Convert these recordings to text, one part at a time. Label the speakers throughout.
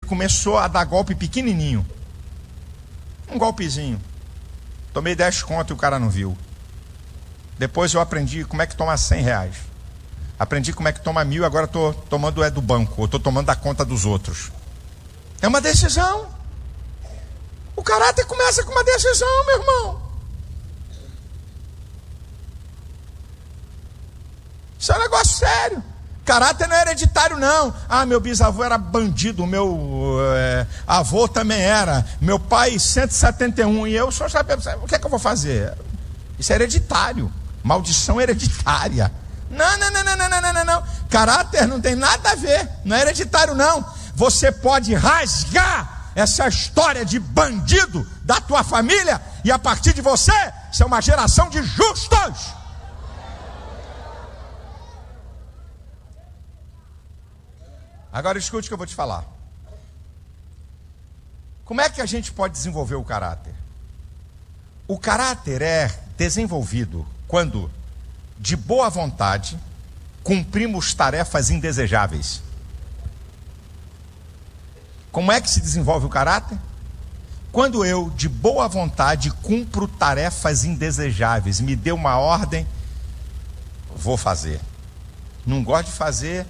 Speaker 1: começou a dar golpe pequenininho. Um golpezinho. Tomei 10 conto e o cara não viu. Depois eu aprendi como é que toma 100 reais. Aprendi como é que toma 1.000, agora estou tomando do banco, ou estou tomando da conta dos outros. É uma decisão. O caráter começa com uma decisão, meu irmão. Isso é um negócio sério. Caráter não é hereditário, não. Ah, meu bisavô era bandido, meu avô também era, meu pai 171, e eu só sabia, o que é que eu vou fazer? Isso é hereditário, maldição hereditária. Não. Caráter não tem nada a ver, não é hereditário, não. Você pode rasgar essa história de bandido da tua família, e a partir de você, ser uma geração de justos. Agora escute o que eu vou te falar. Como é que a gente pode desenvolver o caráter? O caráter é desenvolvido quando, de boa vontade, cumprimos tarefas indesejáveis. Como é que se desenvolve o caráter? Quando eu, de boa vontade, cumpro tarefas indesejáveis. Me deu uma ordem, vou fazer. Não gosto de fazer.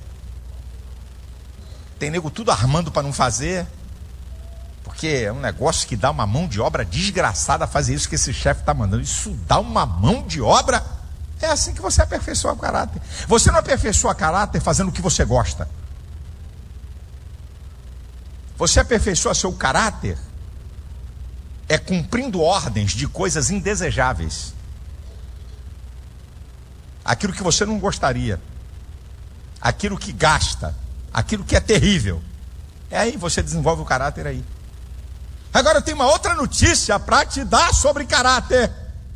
Speaker 1: Tem nego tudo armando para não fazer, porque é um negócio que dá uma mão de obra desgraçada fazer isso que esse chefe está mandando. Isso dá uma mão de obra. É assim que você aperfeiçoa o caráter. Você não aperfeiçoa o caráter fazendo o que você gosta. Você aperfeiçoa seu caráter cumprindo ordens de coisas indesejáveis. Aquilo que você não gostaria, aquilo que gasta, aquilo que é terrível. Aí você desenvolve o caráter aí. Agora eu tenho uma outra notícia para te dar sobre caráter.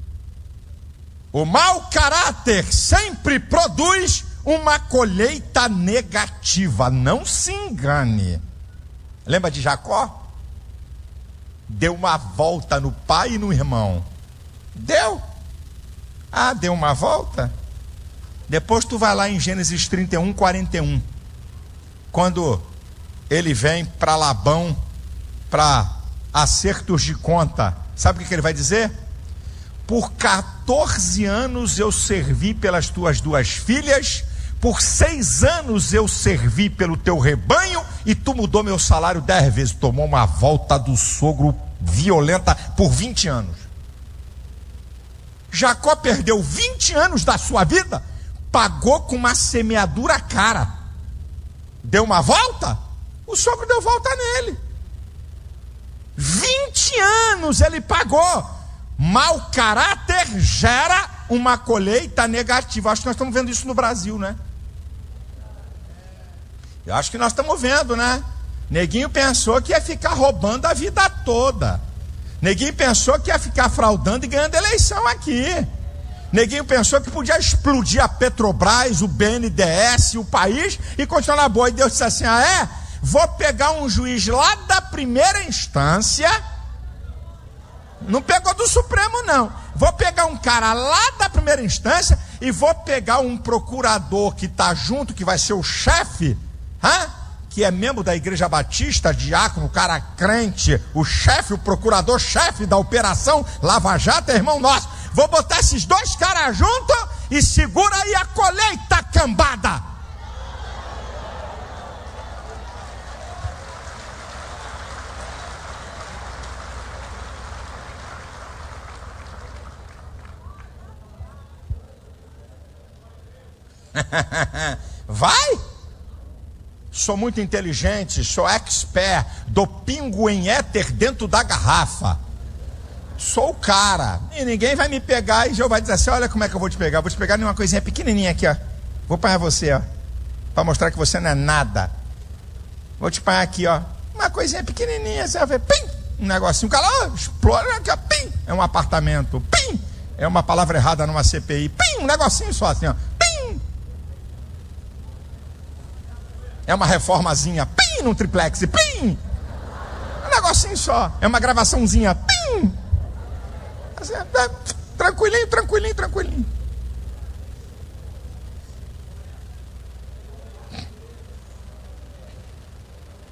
Speaker 1: O mau caráter sempre produz uma colheita negativa. Não se engane. Lembra de Jacó? Deu uma volta no pai e no irmão. Deu? Ah, deu uma volta? Depois tu vai lá em Gênesis 31, 41. Quando ele vem para Labão para acertos de conta, sabe o que ele vai dizer? Por 14 anos eu servi pelas tuas 2 filhas, por 6 anos eu servi pelo teu rebanho, e tu mudou meu salário 10 vezes. Tomou uma volta do sogro violenta por 20 anos. Jacó perdeu 20 anos da sua vida, pagou com uma semeadura cara. Deu uma volta? O sogro deu volta nele. 20 anos ele pagou. Mau caráter gera uma colheita negativa. Acho que nós estamos vendo isso no Brasil, né? Eu acho que nós estamos vendo, né? Neguinho pensou que ia ficar roubando a vida toda. Neguinho pensou que ia ficar fraudando e ganhando eleição aqui. Neguinho pensou que podia explodir a Petrobras, o BNDES, o país e continuar na boa. E Deus disse assim: vou pegar um juiz lá da primeira instância. Não pegou do Supremo, não. Vou pegar um cara lá da primeira instância e vou pegar um procurador que está junto, que vai ser o chefe, que é membro da Igreja Batista, diácono, cara crente, o chefe, o procurador-chefe da Operação Lava Jato, é irmão nosso. Vou botar esses 2 caras juntos e segura aí a colheita, cambada. Vai? Sou muito inteligente, sou expert, dou pingo em éter dentro da garrafa. Sou o cara. E ninguém vai me pegar e já vai dizer assim: olha como é que eu vou te pegar. Vou te pegar numa coisinha pequenininha aqui, ó. Vou apanhar você, ó. Para mostrar que você não é nada. Vou te apanhar aqui, ó. Uma coisinha pequenininha, você vai ver, pim! Um negocinho, calor, explora aqui, ó, pim! É um apartamento, pim! É uma palavra errada numa CPI, pim! Um negocinho só assim, ó, pim! É uma reformazinha, pim! Num triplex, pim! Um negocinho só, é uma gravaçãozinha, pim! Tranquilinho, tranquilinho, tranquilinho.